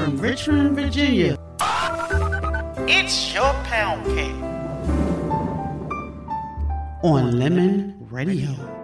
from Richmond, Virginia. It's your Pound Cake on Lemon Radio.